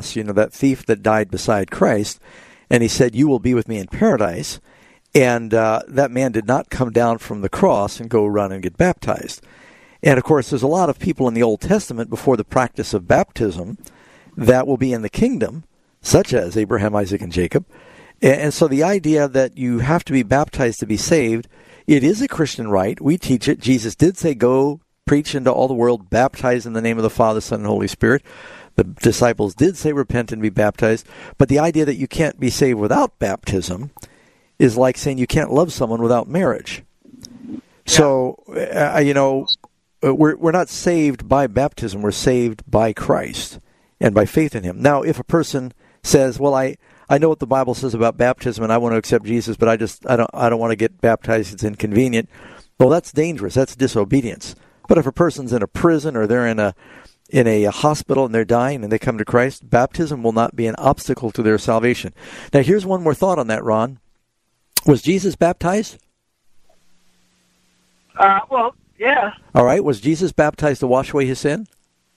that thief that died beside Christ, and he said, "You will be with me in paradise." And that man did not come down from the cross and go run and get baptized. And, of course, there's a lot of people in the Old Testament before the practice of baptism that will be in the kingdom, such as Abraham, Isaac, and Jacob. And so the idea that you have to be baptized to be saved, it is a Christian rite. We teach it. Jesus did say, "Go preach into all the world, baptize in the name of the Father, Son, and Holy Spirit." The disciples did say, "Repent and be baptized." But the idea that you can't be saved without baptism is like saying you can't love someone without marriage. Yeah. So, we're not saved by baptism. We're saved by Christ and by faith in Him. Now, if a person says, "Well, I know what the Bible says about baptism, and I want to accept Jesus, but I don't want to get baptized. It's inconvenient." Well, that's dangerous. That's disobedience. But if a person's in a prison or they're in a hospital and they're dying and they come to Christ, baptism will not be an obstacle to their salvation. Now, here's one more thought on that, Ron. Was Jesus baptized? Well, yeah. All right. Was Jesus baptized to wash away his sin?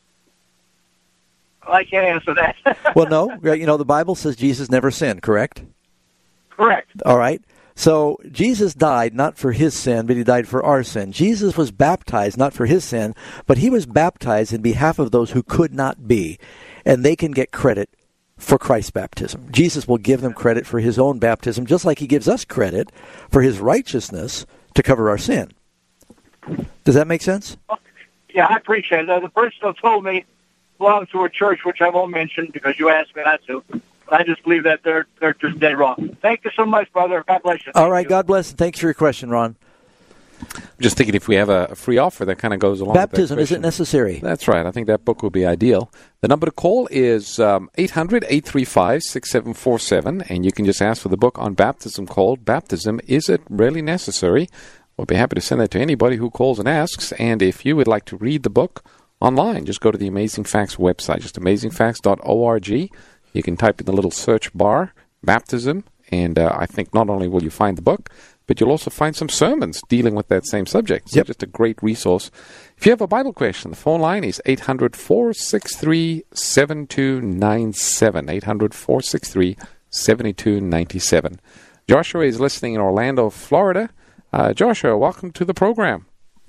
I can't answer that. Well, no. The Bible says Jesus never sinned, correct? Correct. All right. So Jesus died not for his sin, but he died for our sin. Jesus was baptized not for his sin, but he was baptized in behalf of those who could not be, and they can get credit for Christ's baptism. Jesus will give them credit for his own baptism, just like he gives us credit for his righteousness to cover our sin. Does that make sense? Yeah, I appreciate it. The person who told me belongs to a church, which I won't mention because you asked me not to. I just believe that they're just dead wrong. Thank you so much, brother. God bless you. All right, God bless, and thanks for your question, Ron. I'm just thinking if we have a free offer that kind of goes along baptism, with that isn't necessary. That's right. I think that book would be ideal. The number to call is 800-835-6747, and you can just ask for the book on baptism called Baptism, Is It Really Necessary? We'll be happy to send that to anybody who calls and asks. And if you would like to read the book online, just go to the Amazing Facts website, just amazingfacts.org. You can type in the little search bar, Baptism, and I think not only will you find the book, but you'll also find some sermons dealing with that same subject. So just a great resource. If you have a Bible question, the phone line is 800-463-7297, 800-463-7297. Joshua is listening in Orlando, Florida. Joshua, welcome to the program.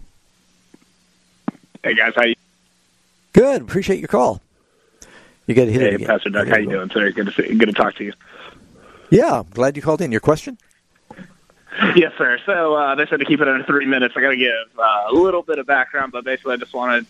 Hey, guys. How you? Good. Appreciate your call. You got to hit it again. Hey, Pastor Doug. How you doing, sir? Good to talk to you. Yeah, glad you called in. Your question? Yes, sir. So they said to keep it under 3 minutes. I got to give a little bit of background, but basically I just wanted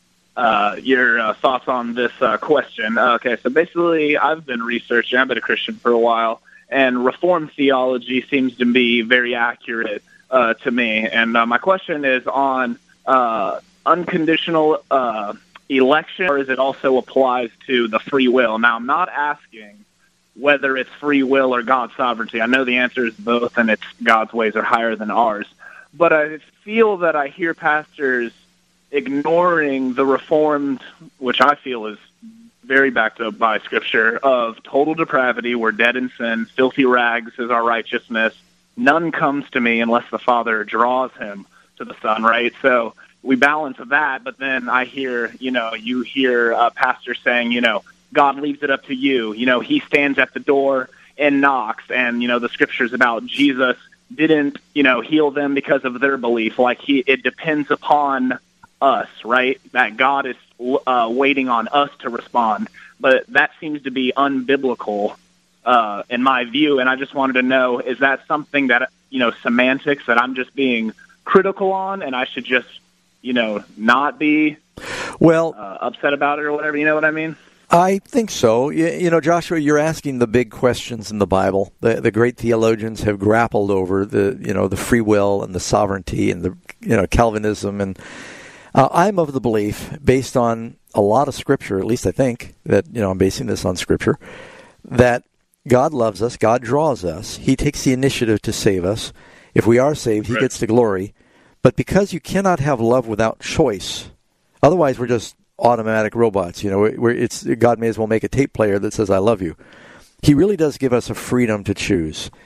your thoughts on this question. Okay, so basically I've been researching. I've been a Christian for a while, and Reformed theology seems to be very accurate to me. And my question is on unconditional election, or is it also applies to the free will? Now, I'm not asking whether it's free will or God's sovereignty. I know the answer is both, and it's God's ways are higher than ours. But I feel that I hear pastors ignoring the Reformed, which I feel is very backed up by Scripture, of total depravity. We're dead in sin. Filthy rags is our righteousness. None comes to me unless the Father draws him to the Son, right? So we balance that, but then I hear, you hear pastors saying, God leaves it up to you. He stands at the door and knocks. And, the scriptures about Jesus didn't, heal them because of their belief. It depends upon us, right? That God is waiting on us to respond. But that seems to be unbiblical in my view. And I just wanted to know, is that something that, semantics that I'm just being critical on and I should just, not be upset about it or whatever? You know what I mean? I think so. Joshua, you're asking the big questions in the Bible. The great theologians have grappled over the free will and the sovereignty and the Calvinism, and I'm of the belief, based on a lot of Scripture, at least I think that I'm basing this on Scripture, that God loves us, God draws us, He takes the initiative to save us. If we are saved, He gets the glory. But because you cannot have love without choice, otherwise we're just automatic robots. God may as well make a tape player that says, I love you. He really does give us a freedom to choose.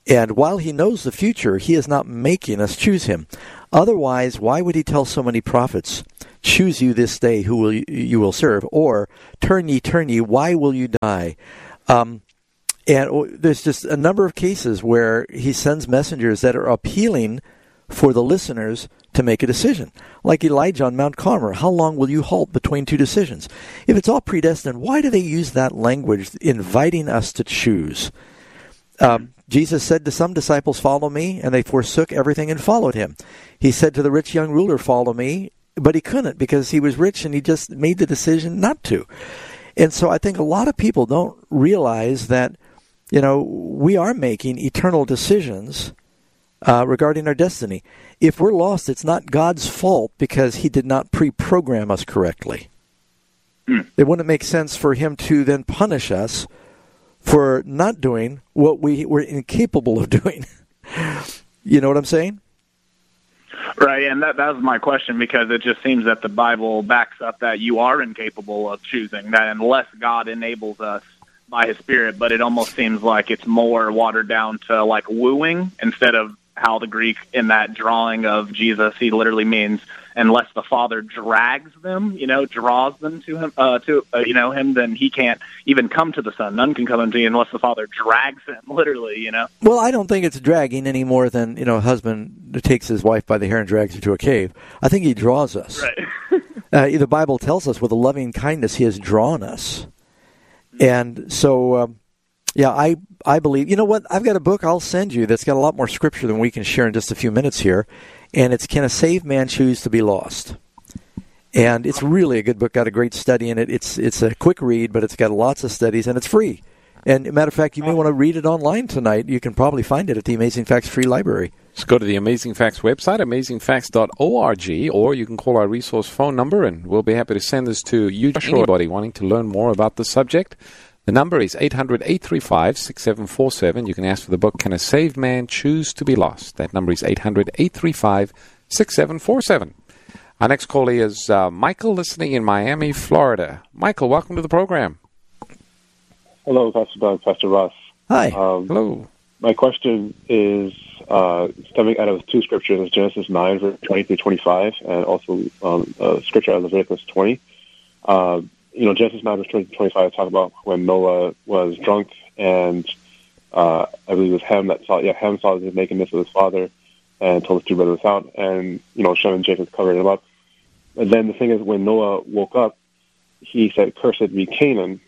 And while he knows the future, he is not making us choose him. Otherwise, why would he tell so many prophets, choose you this day who you will serve, or turn ye, why will you die? And there's just a number of cases where he sends messengers that are appealing for the listeners to make a decision. Like Elijah on Mount Carmel, how long will you halt between two decisions? If it's all predestined, why do they use that language, inviting us to choose? Jesus said to some disciples, follow me, and they forsook everything and followed him. He said to the rich young ruler, follow me, but he couldn't because he was rich and he just made the decision not to. And so I think a lot of people don't realize that, we are making eternal decisions regarding our destiny. If we're lost, it's not God's fault because he did not pre-program us correctly. It wouldn't make sense for him to then punish us for not doing what we were incapable of doing. You know what I'm saying? Right, and that was my question, because it just seems that the Bible backs up that you are incapable of choosing, that unless God enables us by his Spirit, but it almost seems like it's more watered down to like wooing instead of how the Greek in that drawing of Jesus, he literally means unless the Father drags them, draws them to him, him, then he can't even come to the Son. None can come unto you unless the Father drags him, literally, Well, I don't think it's dragging any more than, a husband takes his wife by the hair and drags her to a cave. I think he draws us. Right. The Bible tells us with a loving kindness he has drawn us. And so, I believe, you know what, I've got a book I'll send you that's got a lot more scripture than we can share in just a few minutes here, and it's Can a Saved Man Choose to Be Lost? And it's really a good book, got a great study in it. It's a quick read, but it's got lots of studies, and it's free. And matter of fact, you may want to read it online tonight. You can probably find it at the Amazing Facts Free Library. Just go to the Amazing Facts website, amazingfacts.org, or you can call our resource phone number, and we'll be happy to send this to you, anybody wanting to learn more about the subject. The number is 800-835-6747. You can ask for the book, Can a Saved Man Choose to Be Lost? That number is 800-835-6747. Our next caller is Michael, listening in Miami, Florida. Michael, welcome to the program. Hello, Pastor Doug, Pastor Ross. Hi. Hello. My question is stemming out of two scriptures, Genesis 9, verse 20 through 25, and also scripture out of Leviticus 20. Genesis 9, verse 20 through 25 talk about when Noah was drunk, and I believe it was Ham that saw the nakedness of his father and told his two brothers out, and, Shem and Japheth covered him up. And then the thing is, when Noah woke up, he said, cursed be Canaan.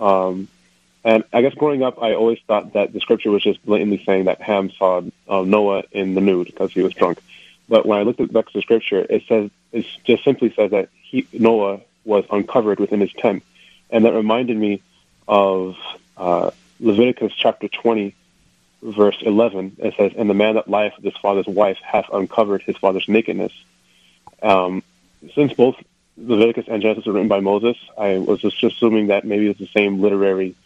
And I guess growing up, I always thought that the scripture was just blatantly saying that Ham saw Noah in the nude because he was drunk. But when I looked at back to the scripture, it just simply says that Noah was uncovered within his tent. And that reminded me of Leviticus chapter 20, verse 11. It says, and the man that lieth with his father's wife hath uncovered his father's nakedness. Since both Leviticus and Genesis were written by Moses, I was just assuming that maybe it's the same literary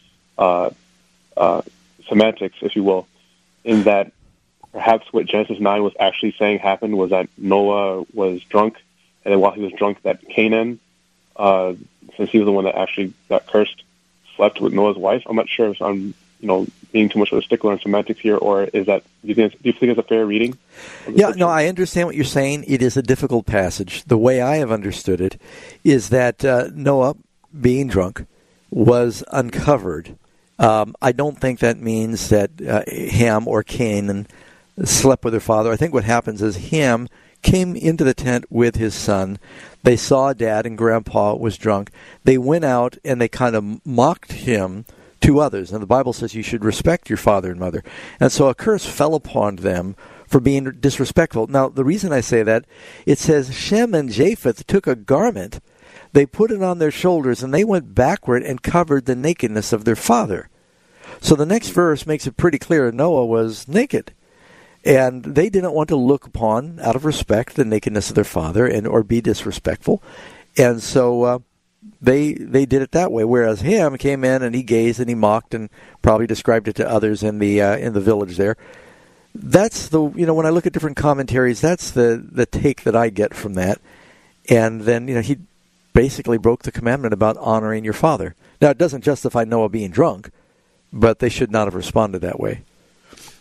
semantics, if you will, in that perhaps what Genesis 9 was actually saying happened was that Noah was drunk, and then while he was drunk, that Canaan, since he was the one that actually got cursed, slept with Noah's wife. I'm not sure if I'm, being too much of a stickler on semantics here, or is that, do you think it's a fair reading? Yeah, no, I understand what you're saying. It is a difficult passage. The way I have understood it is that Noah, being drunk, was uncovered. I don't think that means that Ham or Canaan slept with their father. I think what happens is Ham came into the tent with his son. They saw Dad and Grandpa was drunk. They went out and they kind of mocked him to others. And the Bible says you should respect your father and mother. And so a curse fell upon them for being disrespectful. Now, the reason I say that, it says Shem and Japheth took a garment, they put it on their shoulders, and they went backward and covered the nakedness of their father. So the next verse makes it pretty clear Noah was naked. And they didn't want to look upon, out of respect, the nakedness of their father or be disrespectful. And so they did it that way. Whereas Ham came in and he gazed and he mocked and probably described it to others in the village there. That's when I look at different commentaries, that's the take that I get from that. And then, he basically broke the commandment about honoring your father. Now, it doesn't justify Noah being drunk, but they should not have responded that way.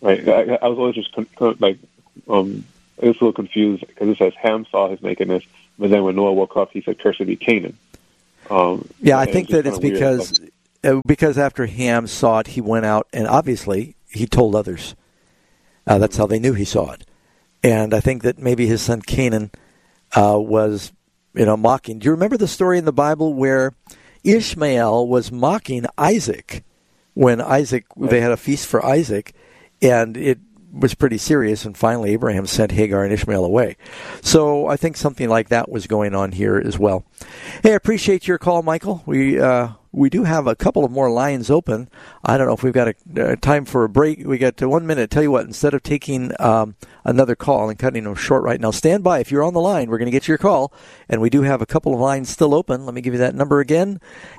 Right. I was always just I was a little confused because it says Ham saw his nakedness, but then when Noah woke up, he said, "Cursed be Canaan." I think that it's because after Ham saw it, he went out and obviously he told others. That's how they knew he saw it. And I think that maybe his son Canaan was, mocking. Do you remember the story in the Bible where Ishmael was mocking Isaac when they had a feast for Isaac, and it was pretty serious, and finally Abraham sent Hagar and Ishmael away. So I think something like that was going on here as well. Hey, I appreciate your call, Michael. We do have a couple of more lines open. I don't know if we've got a time for a break. We got 1 minute. Tell you what, instead of taking another call and cutting them short right now, stand by. If you're on the line, we're going to get your call, and we do have a couple of lines still open. Let me give you that number again,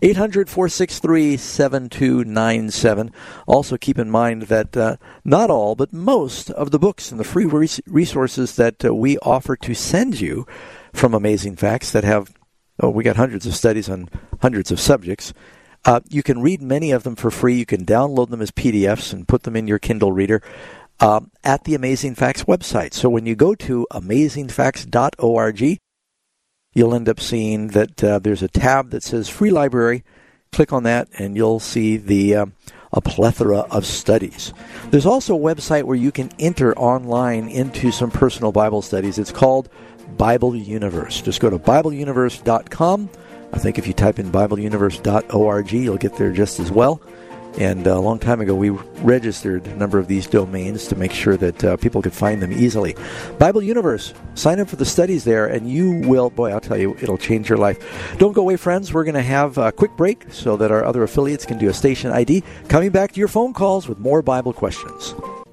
800-463-7297. Also keep in mind that not all, but most of the books and the free resources that we offer to send you from Amazing Facts that have we got hundreds of studies on hundreds of subjects. You can read many of them for free. You can download them as PDFs and put them in your Kindle reader at the Amazing Facts website. So when you go to amazingfacts.org, you'll end up seeing that there's a tab that says Free Library. Click on that, and you'll see a plethora of studies. There's also a website where you can enter online into some personal Bible studies. It's called Bible Universe. Just go to BibleUniverse.com. I think if you type in BibleUniverse.org, you'll get there just as well. And a long time ago, we registered a number of these domains to make sure that people could find them easily. Bible Universe, sign up for the studies there, and you will, I'll tell you, it'll change your life. Don't go away, friends. We're going to have a quick break so that our other affiliates can do a station ID. Coming back to your phone calls with more Bible questions.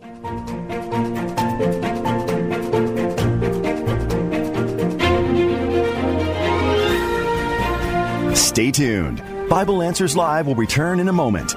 Stay tuned. Bible Answers Live will return in a moment.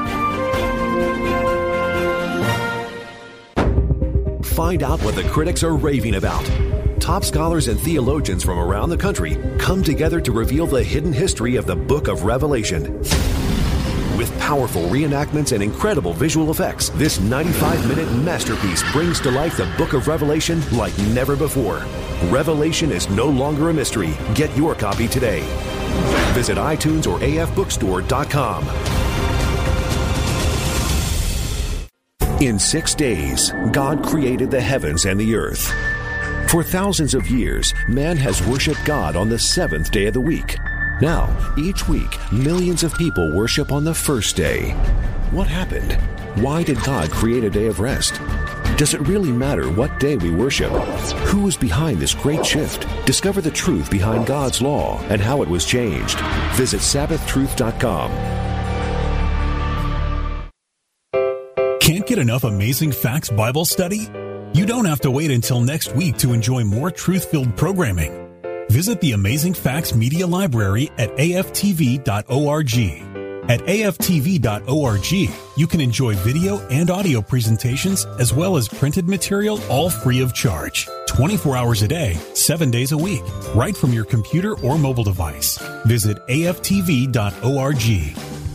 Find out what the critics are raving about. Top scholars and theologians from around the country come together to reveal the hidden history of the Book of Revelation. With powerful reenactments and incredible visual effects, this 95-minute masterpiece brings to life the Book of Revelation like never before. Revelation is no longer a mystery. Get your copy today. Visit iTunes or afbookstore.com. In 6 days, God created the heavens and the earth. For thousands of years, man has worshiped God on the seventh day of the week. Now, each week, millions of people worship on the first day. What happened? Why did God create a day of rest? Does it really matter what day we worship? Who is behind this great shift? Discover the truth behind God's law and how it was changed. Visit SabbathTruth.com. Can't get enough Amazing Facts Bible study? You don't have to wait until next week to enjoy more truth-filled programming. Visit the Amazing Facts Media Library at aftv.org. At aftv.org, you can enjoy video and audio presentations as well as printed material, all free of charge. 24 hours a day, 7 days a week, right from your computer or mobile device. Visit aftv.org.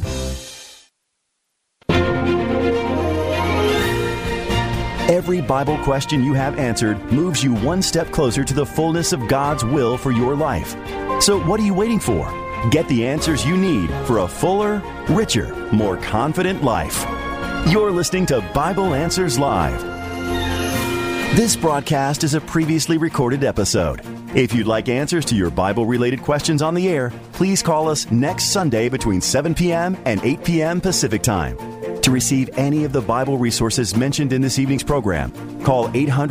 Every Bible question you have answered moves you one step closer to the fullness of God's will for your life. So what are you waiting for? Get the answers you need for a fuller, richer, more confident life. You're listening to Bible Answers Live. This broadcast is a previously recorded episode. If you'd like answers to your Bible-related questions on the air, please call us next Sunday between 7 p.m. and 8 p.m. Pacific Time. To receive any of the Bible resources mentioned in this evening's program, call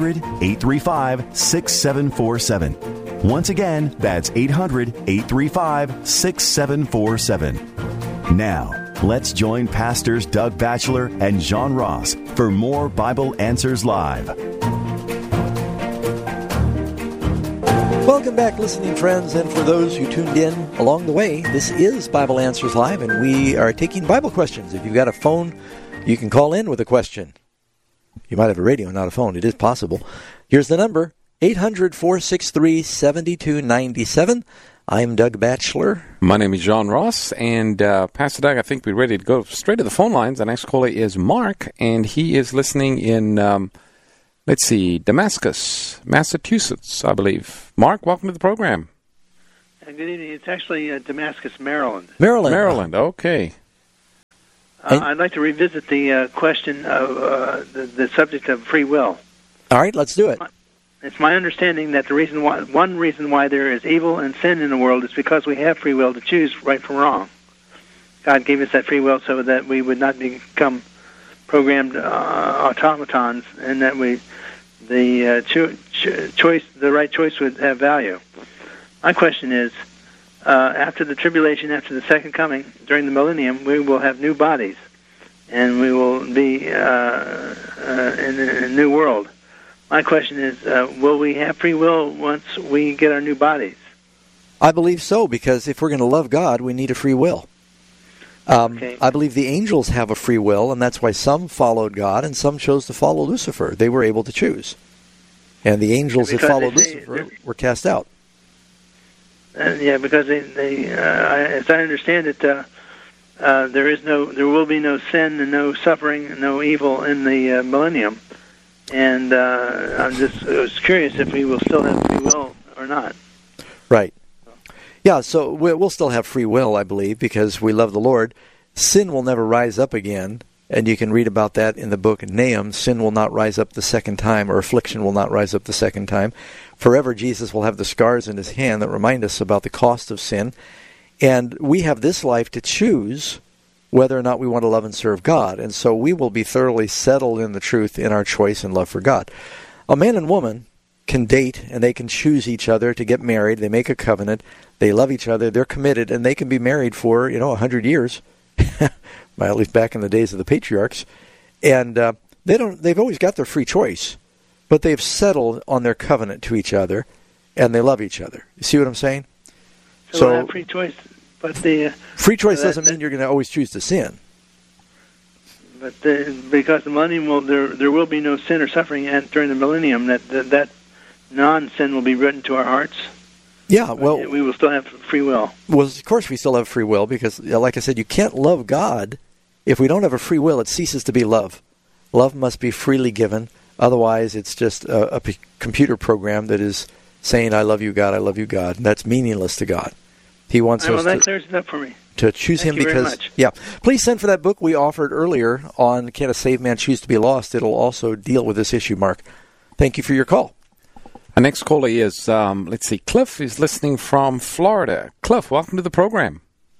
800-835-6747. Once again, that's 800-835-6747. Now, let's join Pastors Doug Batchelor and John Ross for more Bible Answers Live. Welcome back, listening friends, and for those who tuned in along the way, this is Bible Answers Live, and we are taking Bible questions. If you've got a phone, you can call in with a question. You might have a radio, not a phone. It is possible. Here's the number, 800-463-7297. I'm Doug Batchelor. My name is John Ross, and Pastor Doug, I think we're ready to go straight to the phone lines. The next caller is Mark, and he is listening in, Damascus, Massachusetts, I believe. Mark, welcome to the program. Good evening. It's actually Damascus, Maryland. Maryland, okay. I'd like to revisit the question of the subject of free will. All right, let's do it. It's my understanding that one reason why there is evil and sin in the world is because we have free will to choose right from wrong. God gave us that free will so that we would not become programmed automatons, and that the right choice would have value. My question is, after the tribulation, after the second coming, during the millennium, we will have new bodies, and we will be in a new world. My question is, will we have free will once we get our new bodies? I believe so, because if we're going to love God, we need a free will. Okay. I believe the angels have a free will, and that's why some followed God and some chose to follow Lucifer. They were able to choose. And the angels that followed Lucifer were cast out. Because as I understand it, there will be no sin and no suffering and no evil in the millennium. And I was curious if we will still have free will or not. Right. Yeah, so we'll still have free will, I believe, because we love the Lord. Sin will never rise up again, and you can read about that in the book of Nahum. Sin will not rise up the second time, or affliction will not rise up the second time. Forever, Jesus will have the scars in his hand that remind us about the cost of sin. And we have this life to choose whether or not we want to love and serve God. And so we will be thoroughly settled in the truth in our choice and love for God. A man and woman can date, and they can choose each other to get married. They make a covenant. They love each other. They're committed, and they can be married for, 100 years, at least back in the days of the patriarchs. And they've always got their free choice, but they've settled on their covenant to each other, and they love each other. You see what I'm saying? So we'll have free choice. But free choice doesn't mean you're going to always choose to sin. But because the millennium there will be no sin or suffering during the millennium. That non-sin will be written to our hearts. Yeah, well, we will still have free will. Well, of course we still have free will because, like I said, you can't love God if we don't have a free will. It ceases to be love. Love must be freely given. Otherwise, it's just a computer program that is saying, "I love you, God. I love you, God." And that's meaningless to God. He wants us that clears it up for me. To choose Him because, please send for that book we offered earlier on Can a Saved Man Choose to Be Lost? It'll also deal with this issue, Mark. Thank you for your call. Our next caller is, Cliff is listening from Florida. Cliff, welcome to the program.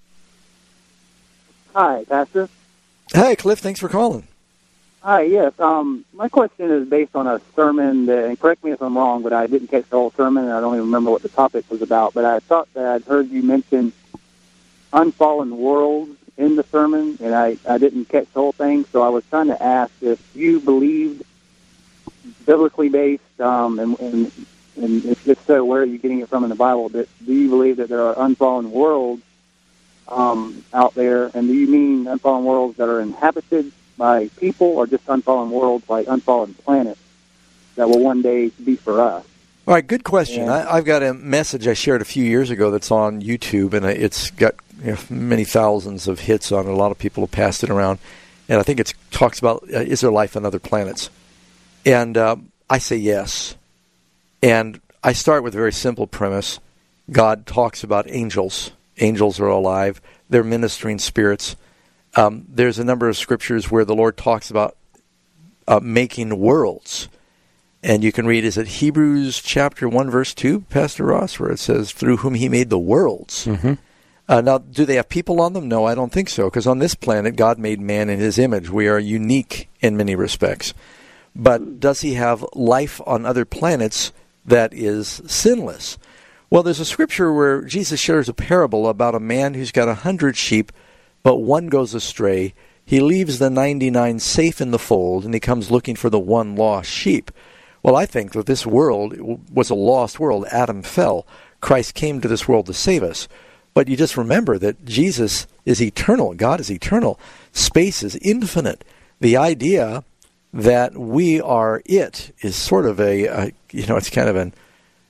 Hi, Pastor. Hi, Cliff. Thanks for calling. Hi, yes. My question is based on a sermon, and correct me if I'm wrong, but I didn't catch the whole sermon, and I don't even remember what the topic was about, but I thought that I'd heard you mention unfallen worlds in the sermon, and I didn't catch the whole thing, so I was trying to ask if you believed, biblically based, and if so, where are you getting it from in the Bible? Do you believe that there are unfallen worlds out there, and do you mean unfallen worlds that are inhabited by people, or just unfallen worlds like unfallen planets that will one day be for us? All right, good question. I've got a message I shared a few years ago that's on YouTube, and it's got many thousands of hits on it. A lot of people have passed it around, and I think it talks about, is there life on other planets? And I say yes. And I start with a very simple premise. God talks about angels. Angels are alive. They're ministering spirits. There's a number of scriptures where the Lord talks about making worlds. And you can read, is it Hebrews chapter 1, verse 2, Pastor Ross, where it says, through whom he made the worlds. Mm-hmm. Now, do they have people on them? No, I don't think so, because on this planet, God made man in his image. We are unique in many respects. But does he have life on other planets that is sinless? Well, there's a scripture where Jesus shares a parable about a man who's got 100 sheep, but one goes astray. He leaves the 99 safe in the fold, and he comes looking for the one lost sheep. Well, I think that this world was a lost world. Adam fell. Christ came to this world to save us. But you just remember that Jesus is eternal. God is eternal. Space is infinite. The idea that we are it is sort of it's kind of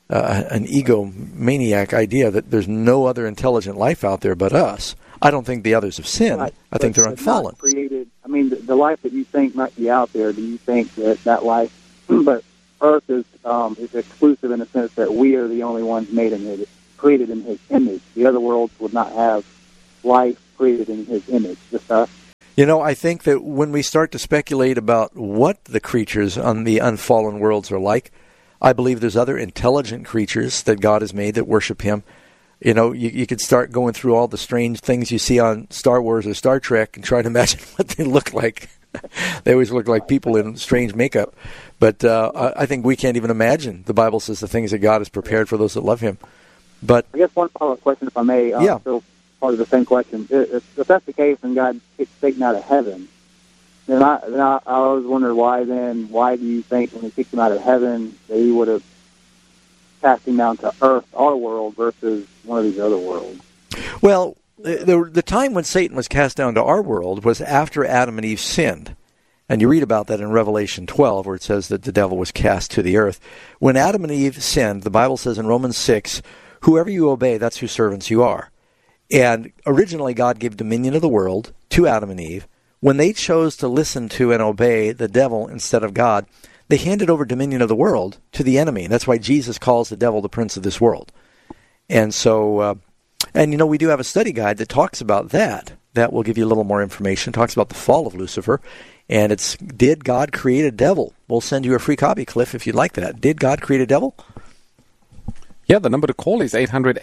an egomaniac idea that there's no other intelligent life out there but us. I don't think the others have sinned. Right. I think they're unfallen. Created. I mean, the life that you think might be out there. Do you think that life? But Earth is exclusive in the sense that we are the only ones created in His image. The other worlds would not have life created in His image. Just us. You know, I think that when we start to speculate about what the creatures on the unfallen worlds are like, I believe there's other intelligent creatures that God has made that worship Him. You know, you could start going through all the strange things you see on Star Wars or Star Trek and try to imagine what they look like. They always look like people in strange makeup. But I think we can't even imagine. The Bible says the things that God has prepared for those that love Him. But I guess one follow-up question, if I may. Yeah. Still part of the same question. If that's the case and God kicked Satan out of heaven, then I always wonder why do you think when He kicked him out of heaven that He would have cast him down to earth, our world, versus one of these other worlds? Well, the time when Satan was cast down to our world was after Adam and Eve sinned. And you read about that in Revelation 12, where it says that the devil was cast to the earth. When Adam and Eve sinned, the Bible says in Romans 6, whoever you obey, that's whose servants you are. And originally God gave dominion of the world to Adam and Eve. When they chose to listen to and obey the devil instead of God, they handed over dominion of the world to the enemy. That's why Jesus calls the devil the prince of this world. And so, and you know, we do have a study guide that talks about that. That will give you a little more information. It talks about the fall of Lucifer. And it's, did God create a devil? We'll send you a free copy, Cliff, if you'd like that. Did God create a devil? Yeah, the number to call is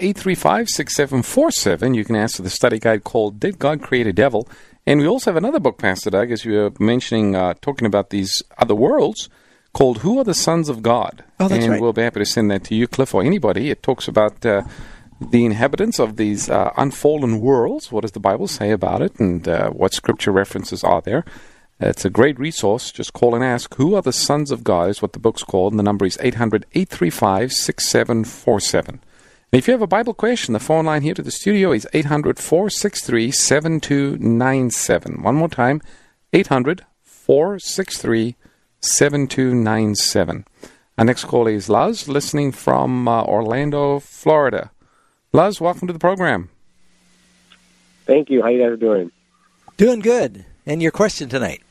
800-835-6747. You can answer the study guide called Did God Create a Devil? And we also have another book, Pastor Doug, as you were mentioning, talking about these other worlds, called Who Are the Sons of God? Oh, that's and right. We'll be happy to send that to you, Cliff, or anybody. It talks about the inhabitants of these unfallen worlds. What does the Bible say about it? And what scripture references are there? It's a great resource. Just call and ask, Who Are the Sons of God? Is what the book's called. And the number is 800-835-6747. And if you have a Bible question, the phone line here to the studio is 800-463-7297. One more time, 800-463-7297. Our next call is Luz, listening from Orlando, Florida. Luz, welcome to the program. Thank you. How you guys doing? Doing good. And your question tonight?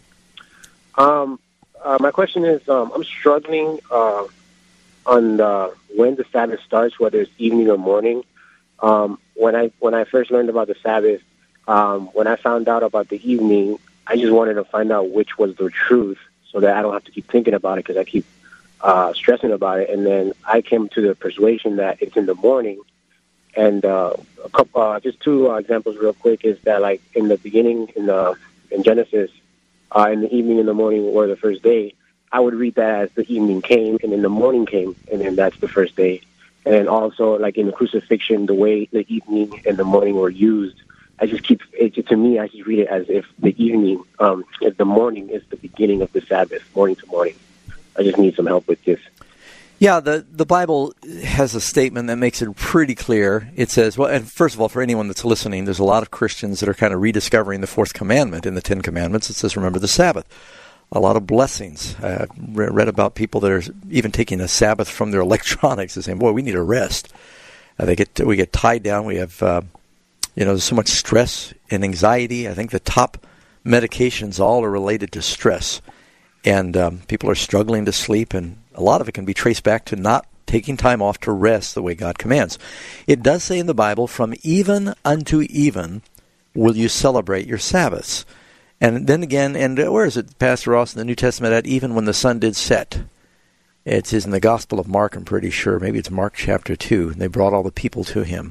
My question is, I'm struggling on when the Sabbath starts, whether it's evening or morning. When I first learned about the Sabbath, when I found out about the evening, I just wanted to find out which was the truth, so that I don't have to keep thinking about it, because I keep stressing about it. And then I came to the persuasion that it's in the morning. And just two examples real quick is that, like, in the beginning, in Genesis, in the evening and the morning were the first day, I would read that as the evening came, and then the morning came, and then that's the first day. And then also, like in the crucifixion, the way the evening and the morning were used, I just keep it, to me, I just read it as if the evening, if the morning is the beginning of the Sabbath, morning to morning. I just need some help with this. Yeah, the Bible has a statement that makes it pretty clear. It says, well, and first of all, for anyone that's listening, there's a lot of Christians that are kind of rediscovering the fourth commandment in the Ten Commandments. It says, remember the Sabbath. A lot of blessings. I read about people that are even taking a Sabbath from their electronics and saying, boy, we need a rest. We get tied down. We have, there's so much stress and anxiety. I think the top medications all are related to stress. And people are struggling to sleep, and a lot of it can be traced back to not taking time off to rest the way God commands. It does say in the Bible, from even unto even will you celebrate your Sabbaths. And then again, and where is it, Pastor Ross, in the New Testament, at even when the sun did set? It is in the Gospel of Mark, I'm pretty sure. Maybe it's Mark chapter 2. And they brought all the people to him.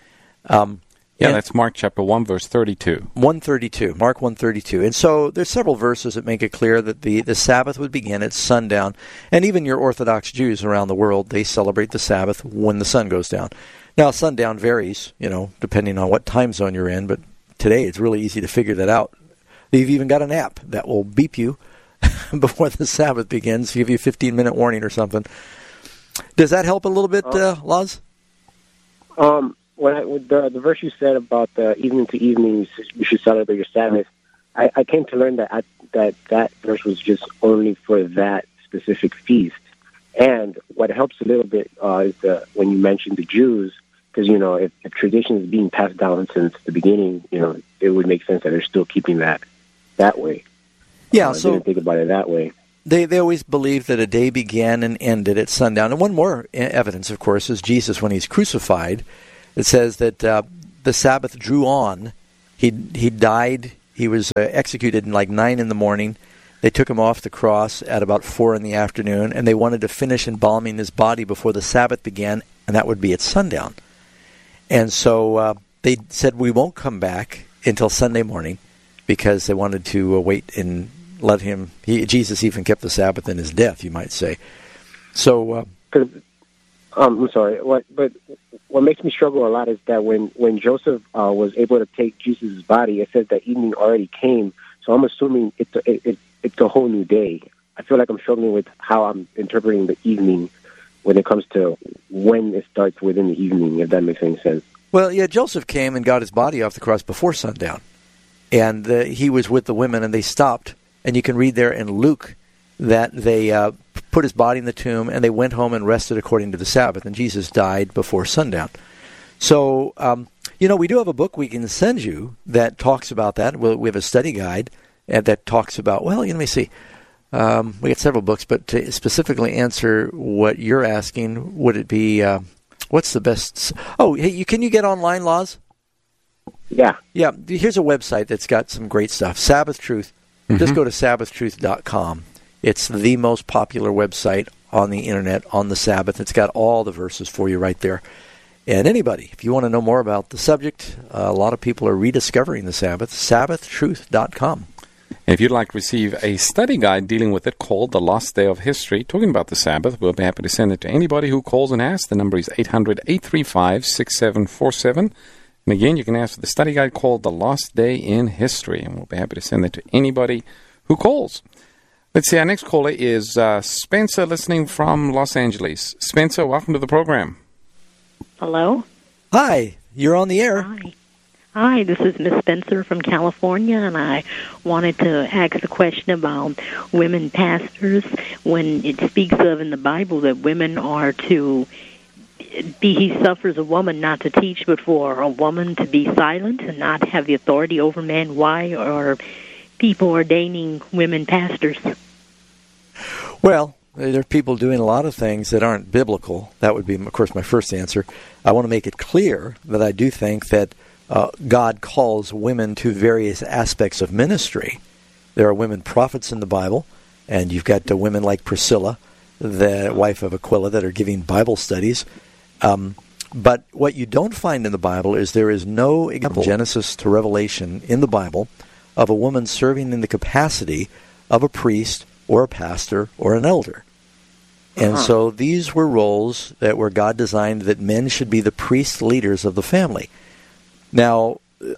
That's Mark chapter 1, verse 32. 132, Mark 132. And so there's several verses that make it clear that the Sabbath would begin at sundown. And even your Orthodox Jews around the world, they celebrate the Sabbath when the sun goes down. Now, sundown varies, depending on what time zone you're in. But today it's really easy to figure that out. They've even got an app that will beep you before the Sabbath begins, give you a 15-minute warning or something. Does that help a little bit, Laz? With the verse you said about the evening to evening, you should celebrate your Sabbath, I came to learn that that verse was just only for that specific feast. And what helps a little bit is when you mentioned the Jews, because, if tradition is being passed down since the beginning, it would make sense that they're still keeping that way. Yeah, I didn't think about it that way. They always believed that a day began and ended at sundown. And one more evidence, of course, is Jesus when he's crucified. It says that the Sabbath drew on. He died. He was executed in like 9 in the morning. They took him off the cross at about 4 in the afternoon, and they wanted to finish embalming his body before the Sabbath began, and that would be at sundown. And so they said, we won't come back until Sunday morning, because they wanted to wait and let him. Jesus even kept the Sabbath in his death, you might say. So, I'm sorry. What makes me struggle a lot is that when Joseph was able to take Jesus' body, it says that evening already came. So I'm assuming it's a whole new day. I feel like I'm struggling with how I'm interpreting the evening when it comes to when it starts within the evening, if that makes any sense. Well, yeah, Joseph came and got his body off the cross before sundown. And he was with the women, and they stopped. And you can read there in Luke that they put his body in the tomb, and they went home and rested according to the Sabbath. And Jesus died before sundown. So, we do have a book we can send you that talks about that. We have a study guide that talks about, let me see. We got several books, but to specifically answer what you're asking, would it be, what's the best? Oh, hey, can you get online, Laws? Yeah. Yeah, here's a website that's got some great stuff. Sabbath Truth. Just go to sabbathtruth.com. It's the most popular website on the Internet on the Sabbath. It's got all the verses for you right there. And anybody, if you want to know more about the subject, a lot of people are rediscovering the Sabbath, sabbathtruth.com. And if you'd like to receive a study guide dealing with it called The Lost Day of History, talking about the Sabbath, we'll be happy to send it to anybody who calls and asks. The number is 800-835-6747. And again, you can ask for the study guide called The Lost Day in History, and we'll be happy to send that to anybody who calls. Let's see, our next caller is Spencer, listening from Los Angeles. Spencer, welcome to the program. Hello? Hi, you're on the air. Hi, this is Miss Spencer from California, and I wanted to ask a question about women pastors. When it speaks of in the Bible that women are to he suffers a woman not to teach, but for a woman to be silent and not have the authority over men. Why are people ordaining women pastors? Well, there are people doing a lot of things that aren't biblical. That would be, of course, my first answer. I want to make it clear that I do think that God calls women to various aspects of ministry. There are women prophets in the Bible, and you've got women like Priscilla, the wife of Aquila, that are giving Bible studies. But what you don't find in the Bible is there is no example, Genesis to Revelation, in the Bible of a woman serving in the capacity of a priest or a pastor or an elder. And so these were roles that were God designed that men should be the priest leaders of the family. Now,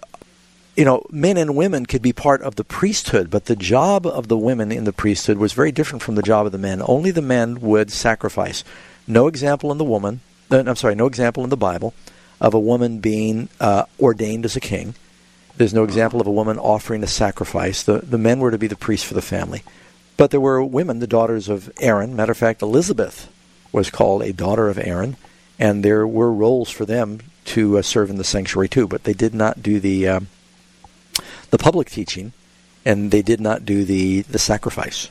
men and women could be part of the priesthood, but the job of the women in the priesthood was very different from the job of the men. Only the men would sacrifice. No example in the no example in the Bible of a woman being ordained as a king. There's no example of a woman offering a sacrifice. The men were to be the priests for the family. But there were women, the daughters of Aaron. Matter of fact, Elizabeth was called a daughter of Aaron, and there were roles for them to serve in the sanctuary too. But they did not do the public teaching, and they did not do the sacrifice.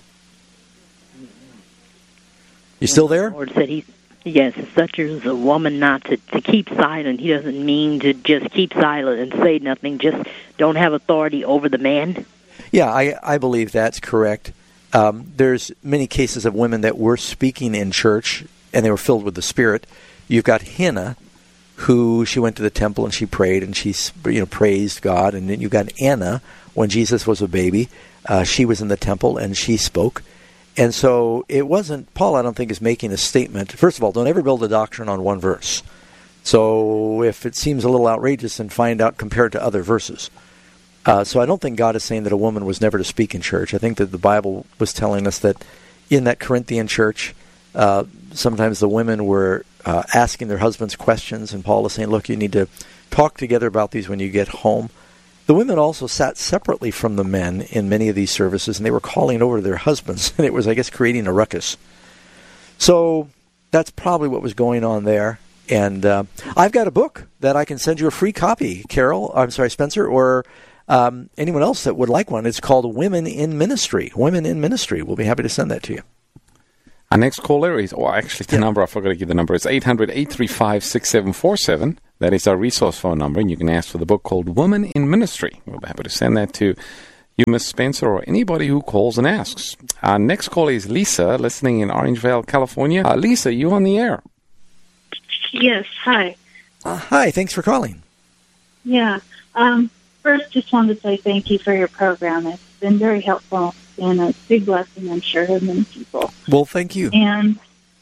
You still there? The Lord said yes, such as a woman not to keep silent. He doesn't mean to just keep silent and say nothing, just don't have authority over the man. Yeah, I believe that's correct. There's many cases of women that were speaking in church, and they were filled with the Spirit. You've got Hannah, who she went to the temple and she prayed and she praised God. And then you've got Anna, when Jesus was a baby, she was in the temple and she spoke. And so it wasn't, Paul, I don't think, is making a statement. First of all, don't ever build a doctrine on one verse. So if it seems a little outrageous, then find out compared to other verses. So I don't think God is saying that a woman was never to speak in church. I think that the Bible was telling us that in that Corinthian church, sometimes the women were asking their husbands questions, and Paul is saying, look, you need to talk together about these when you get home. The women also sat separately from the men in many of these services, and they were calling over to their husbands, and it was, I guess, creating a ruckus. So that's probably what was going on there. And I've got a book that I can send you a free copy, Spencer, or anyone else that would like one. It's called Women in Ministry. Women in Ministry. We'll be happy to send that to you. Our next caller is, the number, I forgot to give the number. It's 800-835-6747. That is our resource phone number, and you can ask for the book called Women in Ministry. We'll be happy to send that to you, Miss Spencer, or anybody who calls and asks. Our next caller is Lisa, listening in Orangevale, California. Lisa, you on the air? Yes, hi. Hi, thanks for calling. Yeah. First, just wanted to say thank you for your program. It's been very helpful and a big blessing, I'm sure, to many people. Well, thank you. And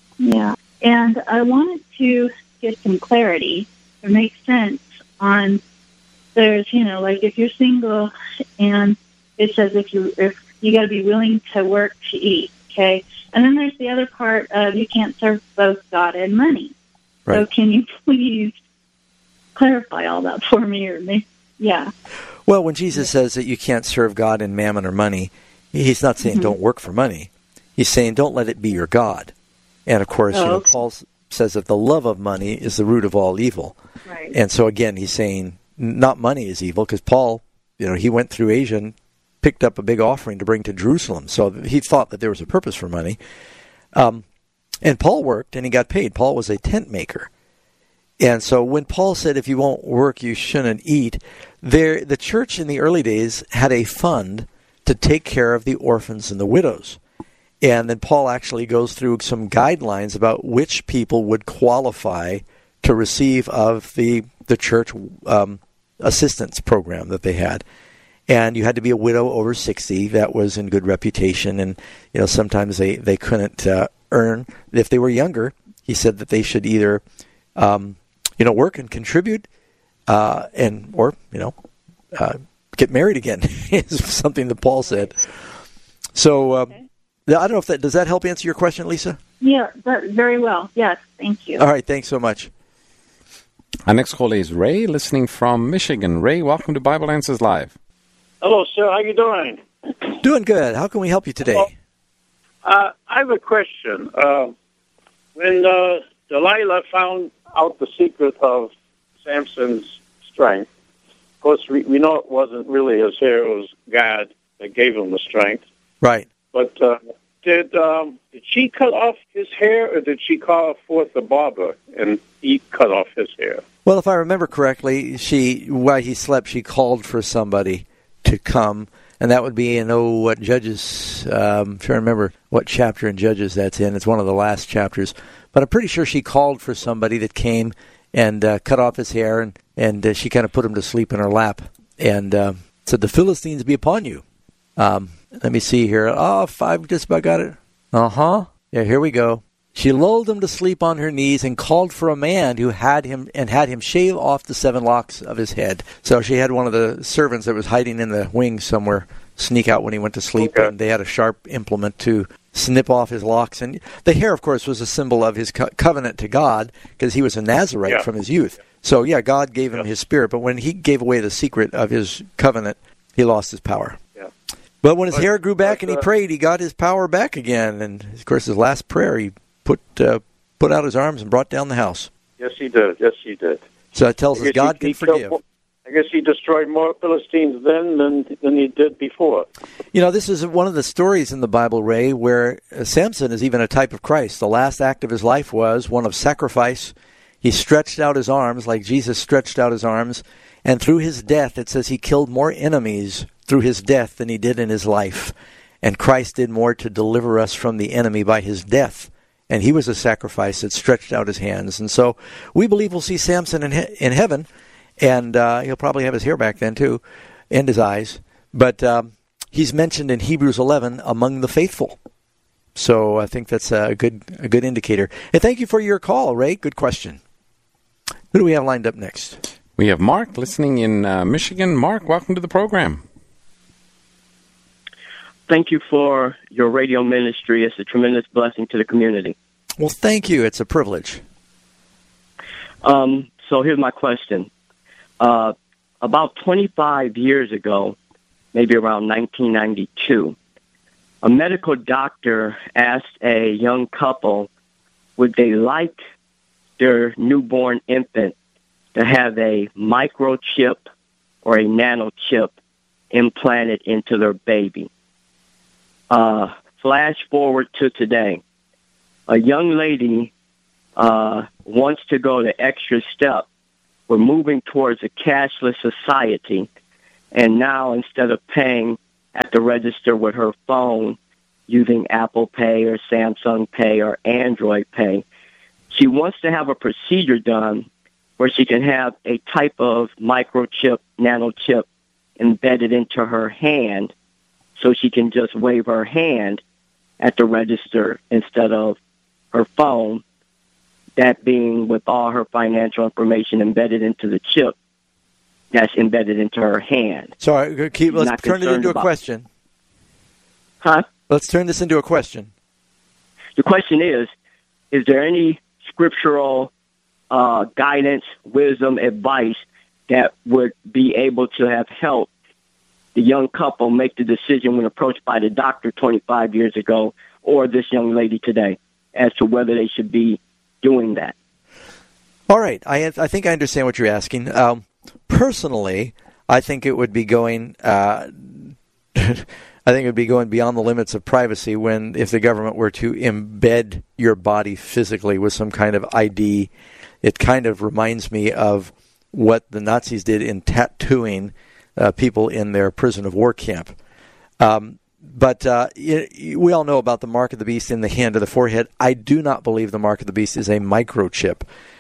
I wanted to get some clarity or make sense on there's, like if you're single and it says if you got to be willing to work to eat, okay? And then there's the other part of you can't serve both God and money. Right. So can you please clarify all that for me? Yeah. Well, when Jesus says that you can't serve God in mammon or money, he's not saying don't work for money. He's saying don't let it be your God. And, of course, Paul says that the love of money is the root of all evil. Right. And so, again, he's saying not money is evil, because Paul, he went through Asia and picked up a big offering to bring to Jerusalem. So he thought that there was a purpose for money. And Paul worked, and he got paid. Paul was a tent maker. And so when Paul said, if you won't work, you shouldn't eat, the church in the early days had a fund to take care of the orphans and the widows. And then Paul actually goes through some guidelines about which people would qualify to receive of the church assistance program that they had. And you had to be a widow over 60 that was in good reputation. And, sometimes they couldn't earn. If they were younger, he said that they should either, work and contribute or get married again is something that Paul said. So I don't know if does that help answer your question, Lisa? Yeah, very well. Yes, thank you. All right, thanks so much. Our next caller is Ray, listening from Michigan. Ray, welcome to Bible Answers Live. Hello, sir. How you doing? Doing good. How can we help you today? I have a question. When Delilah found out the secret of Samson's strength, of course, we know it wasn't really his hair, it was God that gave him the strength. Right. But did she cut off his hair, or did she call forth the barber and he cut off his hair? Well, if I remember correctly, while he slept, she called for somebody to come, and that would be in Judges. I'm trying to remember what chapter in Judges that's in. It's one of the last chapters, but I'm pretty sure she called for somebody that came and cut off his hair, and she kind of put him to sleep in her lap and said, "The Philistines be upon you." Let me see here. If I've just about got it. Yeah, here we go. She lulled him to sleep on her knees and called for a man who had him shave off the 7 locks of his head. So she had one of the servants that was hiding in the wings somewhere sneak out when he went to sleep, and they had a sharp implement to snip off his locks. And the hair, of course, was a symbol of his covenant to God, because he was a Nazarite from his youth. So, God gave him his spirit, but when he gave away the secret of his covenant, he lost his power. But when his hair grew back and he prayed, he got his power back again. And, of course, his last prayer, he put out his arms and brought down the house. Yes, he did. So that tells us God can forgive. I guess he destroyed more Philistines then than he did before. This is one of the stories in the Bible, Ray, where Samson is even a type of Christ. The last act of his life was one of sacrifice. He stretched out his arms like Jesus stretched out his arms. And through his death, it says he killed more enemies through his death than he did in his life. And Christ did more to deliver us from the enemy by his death. And he was a sacrifice that stretched out his hands. And so we believe we'll see Samson in heaven. And he'll probably have his hair back then, too, and his eyes. But he's mentioned in Hebrews 11 among the faithful. So I think that's a good indicator. And thank you for your call, Ray. Good question. Who do we have lined up next? We have Mark listening in Michigan. Mark, welcome to the program. Thank you for your radio ministry. It's a tremendous blessing to the community. Well, thank you. It's a privilege. So here's my question. About 25 years ago, maybe around 1992, a medical doctor asked a young couple would they like their newborn infant to have a microchip or a nanochip implanted into their baby? Flash forward to today. A young lady wants to go the extra step. We're moving towards a cashless society, and now instead of paying at the register with her phone using Apple Pay or Samsung Pay or Android Pay, she wants to have a procedure done where she can have a type of microchip, nanochip embedded into her hand so she can just wave her hand at the register instead of her phone, that being with all her financial information embedded into the chip that's embedded into her hand. So let's turn it into a question. Huh? Let's turn this into a question. The question is there any scriptural guidance, wisdom, advice that would be able to have helped the young couple make the decision when approached by the doctor 25 years ago, or this young lady today, as to whether they should be doing that? All right. I think I understand what you're asking. Personally, I think it would be going beyond the limits of privacy if the government were to embed your body physically with some kind of ID. It kind of reminds me of what the Nazis did in tattooing people in their prison of war camp. But we all know about the mark of the beast in the hand or the forehead. I do not believe the mark of the beast is a microchip.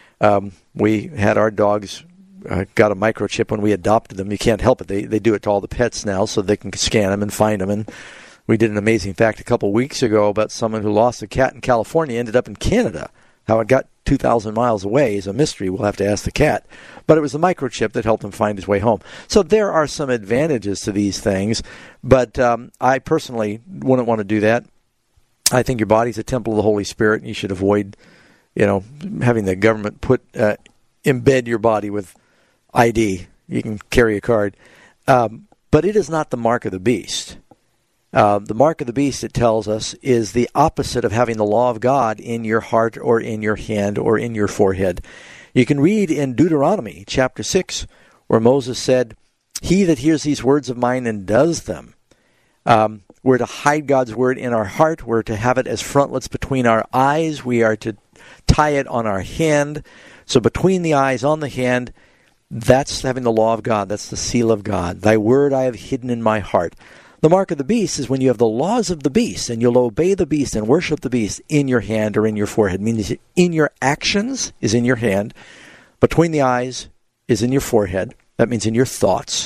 We had our dogs got a microchip when we adopted them. You can't help it. They do it to all the pets now so they can scan them and find them. And we did an amazing fact a couple of weeks ago about someone who lost a cat in California, ended up in Canada. How it got 2,000 miles away is a mystery. We'll have to ask the cat. But it was the microchip that helped him find his way home. So there are some advantages to these things, but I personally wouldn't want to do that. I think your body's a temple of the Holy Spirit, and you should avoid, having the government embed your body with ID. You can carry a card. But it is not the mark of the beast. The mark of the beast, it tells us, is the opposite of having the law of God in your heart or in your hand or in your forehead. You can read in Deuteronomy chapter 6 where Moses said, "He that hears these words of mine and does them." We're to hide God's word in our heart. We're to have it as frontlets between our eyes. We are to tie it on our hand. So between the eyes, on the hand, that's having the law of God. That's the seal of God. Thy word I have hidden in my heart. The mark of the beast is when you have the laws of the beast and you'll obey the beast and worship the beast in your hand or in your forehead. It means in your actions is in your hand. Between the eyes is in your forehead. That means in your thoughts.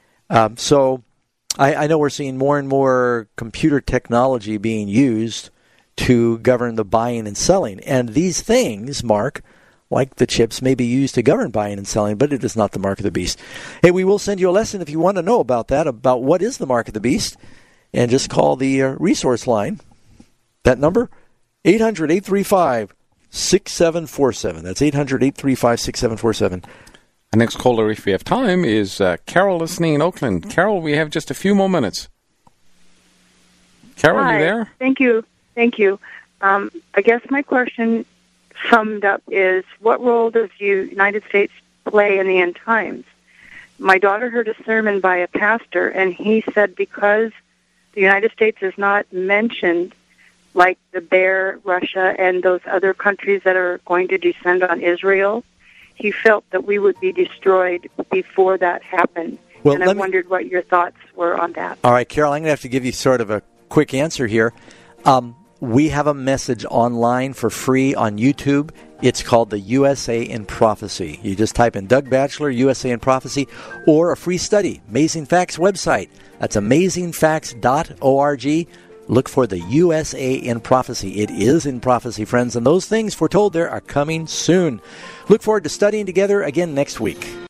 So I know we're seeing more and more computer technology being used to govern the buying and selling. And these things, Mark, like the chips, may be used to govern buying and selling, but it is not the mark of the beast. Hey, we will send you a lesson if you want to know about that, about what is the mark of the beast, and just call the resource line. That number, 800-835-6747. That's 800-835-6747. Our next caller, if we have time, is Carol listening in Oakland. Carol, we have just a few more minutes. Carol, Hi. You there? Thank you. I guess my question summed up is, what role does the United States play in the end times? My daughter heard a sermon by a pastor, and he said because the United States is not mentioned, like the bear, Russia, and those other countries that are going to descend on Israel, he felt that we would be destroyed before that happened. Well, and I wondered what your thoughts were on that. All right, Carol, I'm going to have to give you sort of a quick answer here. We have a message online for free on YouTube. It's called the USA in Prophecy. You just type in Doug Batchelor, USA in Prophecy, or a free study, Amazing Facts website. That's amazingfacts.org. Look for the USA in Prophecy. It is in prophecy, friends, and those things foretold there are coming soon. Look forward to studying together again next week.